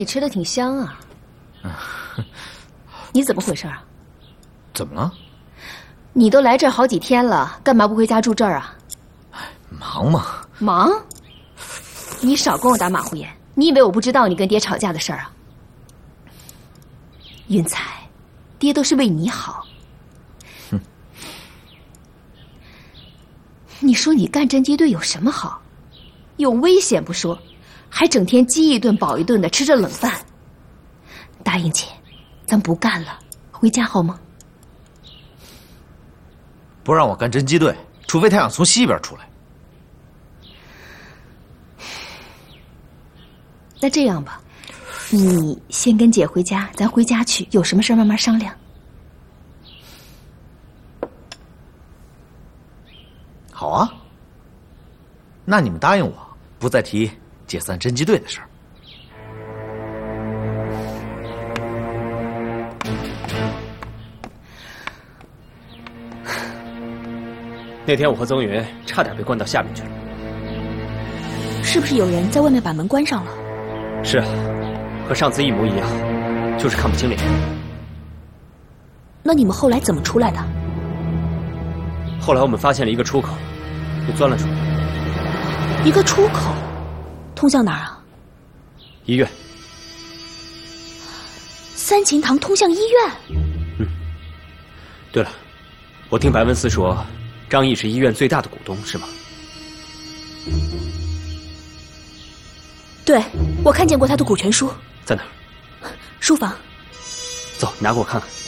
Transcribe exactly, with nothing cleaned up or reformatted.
你吃的挺香啊。你怎么回事啊？ 怎么了？ 你都来这儿好几天了，干嘛不回家住这儿啊？ 忙嘛。 忙？你少跟我打马虎眼！你以为我不知道你跟爹吵架的事儿啊？云彩，爹都是为你好。 哼。 你说你干侦缉队有什么好？有危险不说，还整天饥一顿饱一顿的吃着冷饭。答应姐，咱不干了，回家好吗？ 不让我干侦缉队，除非太阳从西边出来。 那这样吧，你先跟姐回家，咱回家去，有什么事慢慢商量。 好啊。那你们答应我，不再提解散侦缉队的事儿。 那天我和曾云差点被灌到下面去了。 是不是有人在外面把门关上了？ 是啊，和上次一模一样，就是看不清脸。 那你们后来怎么出来的？ 后来我们发现了一个出口，就钻了出来。 一个出口，通向哪儿啊？ 医院。 三琴堂通向医院？ 嗯。对了，我听白文思说，张毅是医院最大的股东，是吗？ 对，我看见过他的股权书。 在哪儿？ 书房。 走，拿给我看看。